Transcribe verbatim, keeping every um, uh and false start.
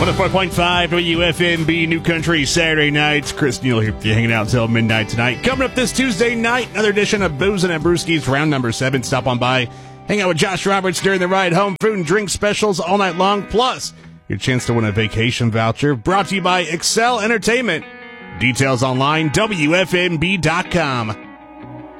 one oh four point five W F M B New Country Saturday nights. Chris Neal here with you, hanging out until midnight tonight. Coming up this Tuesday night, another edition of Boozin' and Brewskis, round number seven. Stop on by, hang out with Josh Roberts during the ride home. Food and drink specials all night long. Plus, your chance to win a vacation voucher. Brought to you by Excel Entertainment. Details online, W F M B dot com.